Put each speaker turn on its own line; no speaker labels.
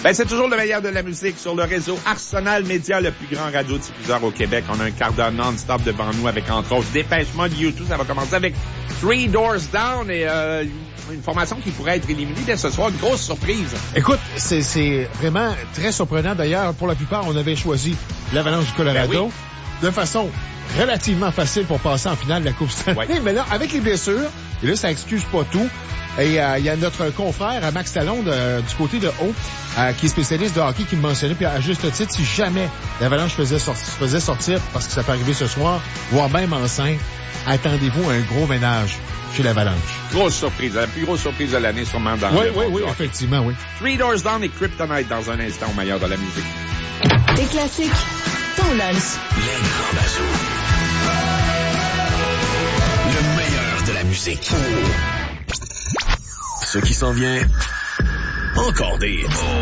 Ben, c'est toujours le meilleur de la musique sur le réseau Arsenal Média, le plus grand radiodiffuseur au Québec. On a un quart d'heure non-stop devant nous avec, entre autres, Dépêche Mode, YouTube. Ça va commencer avec Three Doors Down et une formation qui pourrait être éliminée dès ce soir. Une grosse surprise.
Écoute, c'est vraiment très surprenant. D'ailleurs, pour la plupart, on avait choisi l'Avalanche du Colorado
Ben oui.
de façon relativement facile pour passer en finale de la Coupe Stanley.
Ouais.
Mais là, avec les blessures, et là, ça excuse pas tout. Et il y a notre confrère, Max Talon, du côté de Haut, qui est spécialiste de hockey, qui me mentionnait, puis à juste titre, si jamais l'Avalanche faisait sortir, parce que ça peut arriver ce soir, voire même enceinte, attendez-vous à un gros ménage chez l'Avalanche.
Grosse surprise. La plus grosse surprise de l'année, sûrement dans le monde du hockey.
Effectivement, oui.
Three Doors Down et Kryptonite dans un instant au meilleur de la musique.
Des classiques, ton lunch.
Les grands bazous. Le meilleur de la musique. Ce qui s'en vient, encore des